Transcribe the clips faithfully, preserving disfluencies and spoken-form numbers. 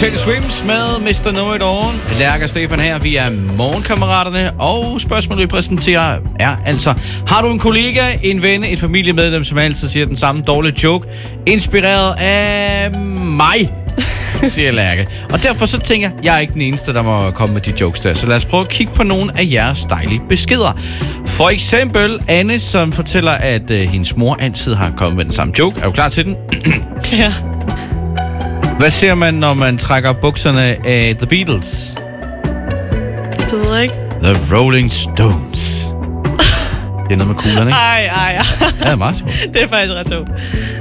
Teddy Swims med mister Know It All. Lærke og Stefan her, vi er morgenkammeraterne, og spørgsmålet vi præsenterer er altså: har du en kollega, en ven, et familiemedlem, som altid siger den samme dårlige joke, inspireret af mig, siger Lærke. Og derfor så tænker jeg, jeg er ikke den eneste, der må komme med de jokes der. Så lad os prøve at kigge på nogle af jeres dejlige beskeder. For eksempel Anne, som fortæller, at øh, hendes mor altid har kommet med den samme joke. Er du klar til den? Ja. Hvad ser man, når man trækker bukserne af The Beatles? Det ved jeg ikke. The Rolling Stones. Det er noget med kuglerne, ikke? Ej, ej, ej. Ja, det er meget sjovt. Det er faktisk ret sjovt.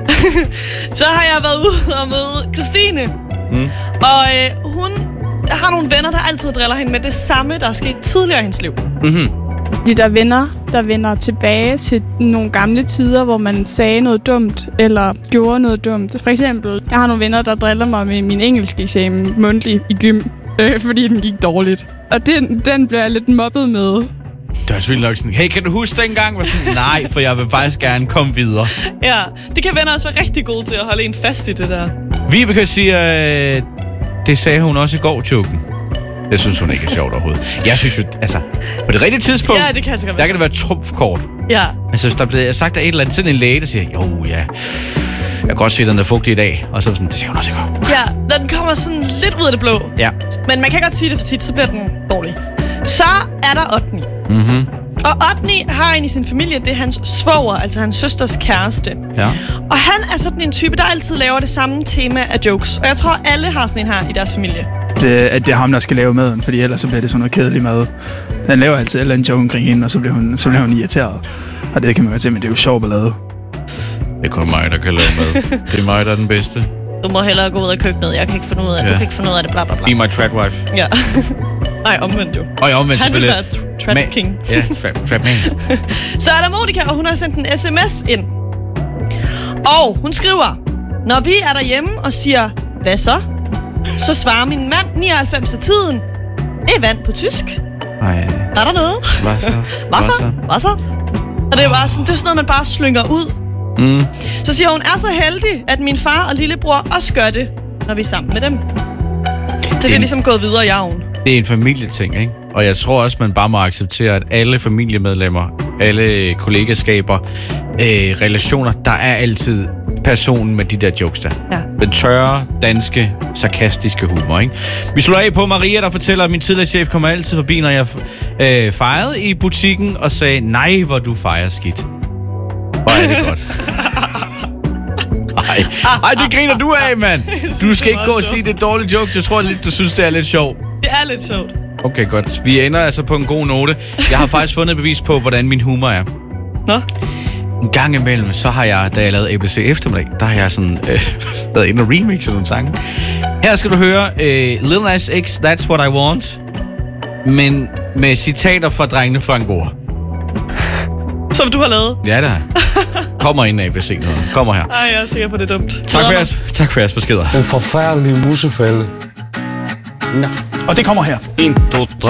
Så har jeg været ude og møde Christine. Mm. Og øh, hun har nogle venner, der altid driller hende med det samme, der er sket tidligere i hendes liv. Mm-hmm. De der venner, der vender tilbage til nogle gamle tider, hvor man sagde noget dumt, eller gjorde noget dumt. For eksempel, jeg har nogle venner, der driller mig med min engelske eksamen mundtlig i gym, øh, fordi den gik dårligt. Og den, den bliver jeg lidt mobbet med. Det er selvfølgelig nok sådan, hey, kan du huske dengang? Var sådan, nej, for jeg vil faktisk gerne komme videre. Ja, det kan venner også være rigtig gode til at holde en fast i det der. Vibeke siger, øh, det sagde hun også i går, joken. Det synes hun ikke er sjovt overhovedet. Jeg synes jo, altså, på det rigtige tidspunkt, ja, det kan der kan det være trumfkort. Ja. Altså, hvis der bliver sagt af et eller andet, sådan en læge, der siger, jo, ja, jeg kan godt se, at den er fugtig i dag. Og så sådan, det siger hun også i går. Ja, den kommer sådan lidt ud af det blå. Ja. Men man kan godt sige det for tit, så bliver den dårlig. Så er der Otni. Mhm. Og Otni har en i sin familie, det er hans svoger, altså hans søsters kæreste. Ja. Og han er sådan en type, der altid laver det samme tema af jokes. Og jeg tror, alle har sådan en her i deres familie. Det, at det er ham, der skal lave maden, fordi ellers så bliver det sådan noget kedelig mad. Han laver altid et eller andet joke omkring hende, og så bliver hun, så bliver hun irriteret. Og det kan man godt se, men det er jo sjovt ballade. Det er kun mig, der kan lave mad. Det er mig, der er den bedste. Du må hellere gå ud af køkkenet. Jeg kan ikke finde ud af, ja. Du kan ikke finde ud af det, bla bla bla. Be my trap wife. Ja. Nej, omvendt jo. Og jeg omvendt han selvfølgelig. Han vil være trap Ma- king. Ja, trap, trap man. Så er der Monika, og hun har sendt en sms ind. Og hun skriver: når vi er derhjemme og siger, hvad så? Så svarer min mand nioghalvfems af tiden, det er vand på tysk. Ej. Er der noget? Hvad så? Hvad så? Hvad så? Og det er bare sådan, det er sådan noget, man bare slynger ud. Mm. Så siger hun, er så heldig, at min far og lillebror også gør det, når vi er sammen med dem. Så det er ligesom gået videre i arven. Det er en familieting, ikke? Og jeg tror også, man bare må acceptere, at alle familiemedlemmer, alle kollegaskaber, øh, relationer, der er altid personen med de der jokes der. Ja. Den tørre, danske, sarkastiske humor, ikke? Vi slår af på Maria, der fortæller, at min tidligere chef kommer altid forbi, når jeg øh, fejrede i butikken, og sagde, nej, hvor du fejrer skidt. Hvor er det godt. Ej. Ej, det griner du af, mand. Du skal ikke gå og sige, det er dårligt joke. Jeg tror lidt, du synes, det er lidt sjovt. Det er lidt sjovt. Okay, godt. Vi ender altså på en god note. Jeg har faktisk fundet bevis på, hvordan min humor er. Nå? En gang imellem, så har jeg, da jeg lavede A B C eftermiddag, der har jeg sådan øh, været inde og remixe nogle sange. Her skal du høre øh, Lil Nas X, That's What I Want, men med citater fra drengene fra Angora. Som du har lavet? Ja, det har jeg. Kommer ind A B C noget. Kommer her. Ej, jeg er sikker på, det er dumt. Tak for jeres, tak for jeres beskeder. Den forfærdelige musefælde. Og det kommer her. en, to, tre.